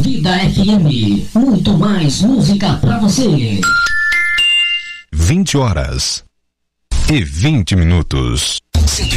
Vida FM, muito mais música pra você. 20h e 20 minutos.